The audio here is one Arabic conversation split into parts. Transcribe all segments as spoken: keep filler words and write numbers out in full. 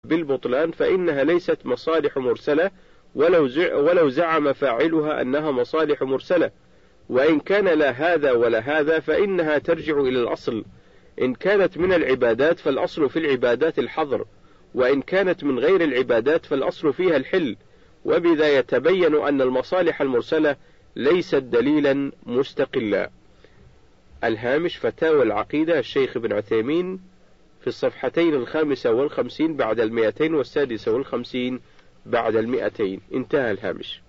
بالبطلان فإنها ليست مصالح مرسلة ولو ولو زعم فاعلها أنها مصالح مرسلة، وإن كان لا هذا ولا هذا فإنها ترجع إلى الأصل. إن كانت من العبادات فالأصل في العبادات الحظر، وإن كانت من غير العبادات فالأصل فيها الحل، وبذا يتبين أن المصالح المرسلة ليست دليلا مستقلا. الهامش فتاوى العقيدة الشيخ ابن عثيمين في الصفحتين الخامسة والخمسين بعد المئتين والسادسة والخمسين بعد المئتين. انتهى الهامش.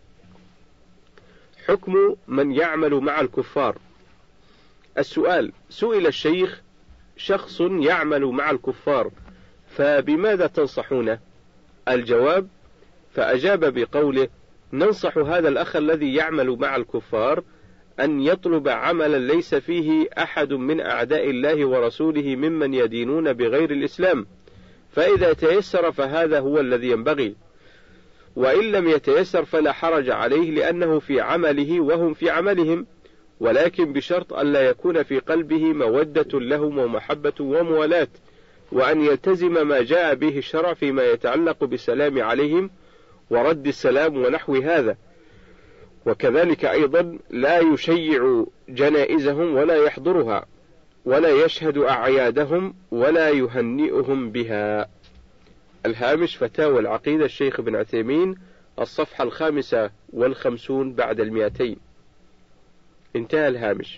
حكم من يعمل مع الكفار. السؤال: سئل الشيخ: شخص يعمل مع الكفار فبماذا تنصحونه؟ الجواب: فأجاب بقوله: ننصح هذا الأخ الذي يعمل مع الكفار أن يطلب عملا ليس فيه أحد من أعداء الله ورسوله ممن يدينون بغير الإسلام، فإذا تيسر فهذا هو الذي ينبغي، وإن لم يتيسر فلا حرج عليه لأنه في عمله وهم في عملهم، ولكن بشرط أن لا يكون في قلبه مودة لهم ومحبة وموالاة، وأن يلتزم ما جاء به الشرع فيما يتعلق بالسلام عليهم ورد السلام ونحو هذا، وكذلك أيضا لا يشيع جنائزهم ولا يحضرها ولا يشهد أعيادهم ولا يهنئهم بها. الهامش فتاوى العقيدة الشيخ ابن عثيمين الصفحة الخامسة والخمسون بعد المئتين. انتهى الهامش.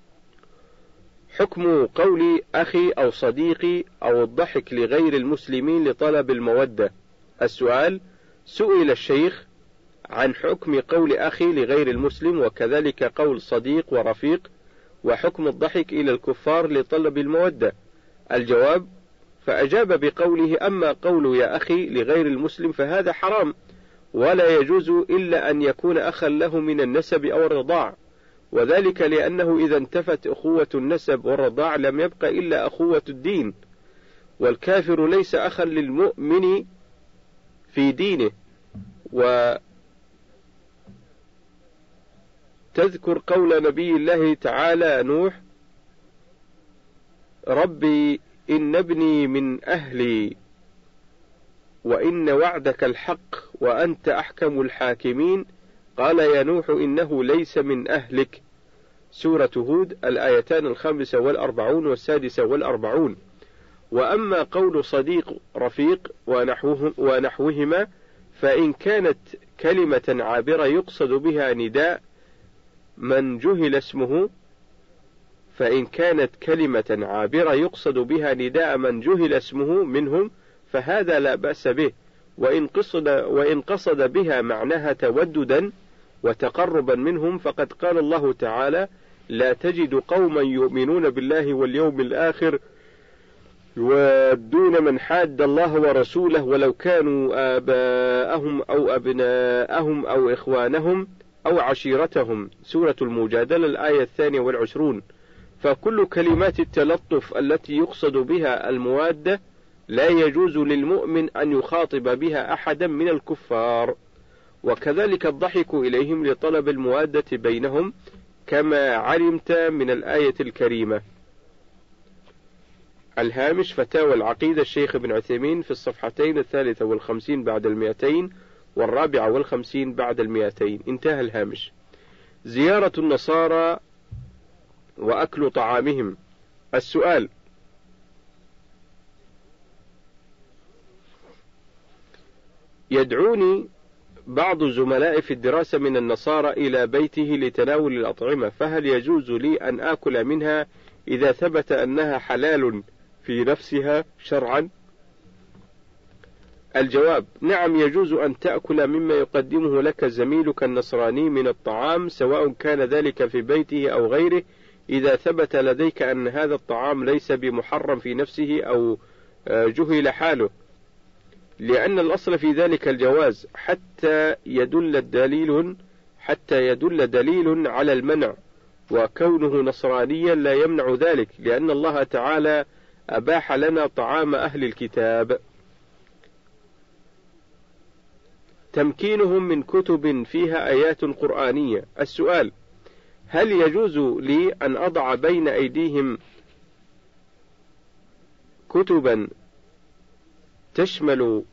حكم قول أخي أو صديقي أو الضحك لغير المسلمين لطلب المودة. السؤال: سئل الشيخ عن حكم قول أخي لغير المسلم وكذلك قول صديق ورفيق، وحكم الضحك إلى الكفار لطلب المودة. الجواب: فأجاب بقوله: أما قول يا أخي لغير المسلم فهذا حرام، ولا يجوز إلا أن يكون أخا له من النسب أو الرضاع، وذلك لأنه إذا انتفت أخوة النسب والرضاع لم يبق إلا أخوة الدين، والكافر ليس أخا للمؤمن في دينه. وتذكر قول نبي الله تعالى نوح: ربي إن ابني من أهلي وإن وعدك الحق وأنت أحكم الحاكمين، قال يا نوح إنه ليس من أهلك. سورة هود الآيتان الخامسة والأربعون والسادسة والأربعون. وأما قول صديق رفيق ونحوهم ونحوهما فإن كانت كلمة عابرة يقصد بها نداء من جهل اسمه فإن كانت كلمة عابرة يقصد بها نداء من جهل اسمه منهم فهذا لا بأس به، وإن قصد, وإن قصد بها معناها توددا وتقربا منهم فقد قال الله تعالى: لا تجد قوما يؤمنون بالله واليوم الآخر يودون من حاد الله ورسوله ولو كانوا آباءهم أو أبناءهم أو إخوانهم أو عشيرتهم. سورة المجادلة الآية الثانية والعشرون. فكل كلمات التلطف التي يقصد بها الموادة لا يجوز للمؤمن أن يخاطب بها أحدا من الكفار، وكذلك الضحك إليهم لطلب الموادة بينهم كما علمت من الآية الكريمة. الهامش فتاوى العقيدة الشيخ ابن عثيمين في الصفحتين الثالثة والخمسين بعد المئتين والرابعة والخمسين بعد المئتين. انتهى الهامش. زيارة النصارى وأكل طعامهم. السؤال: يدعوني بعض زملائي في الدراسة من النصارى إلى بيته لتناول الأطعمة، فهل يجوز لي أن آكل منها إذا ثبت أنها حلال في نفسها شرعا؟ الجواب: نعم يجوز أن تأكل مما يقدمه لك زميلك النصراني من الطعام سواء كان ذلك في بيته أو غيره، إذا ثبت لديك أن هذا الطعام ليس بمحرم في نفسه أو جهل حاله، لأن الأصل في ذلك الجواز حتى يدل الدليل حتى يدل دليل على المنع، وكونه نصرانيا لا يمنع ذلك، لأن الله تعالى أباح لنا طعام أهل الكتاب. تمكينهم من كتب فيها آيات قرآنية. السؤال: هل يجوز لي أن أضع بين أيديهم كتبا تشمل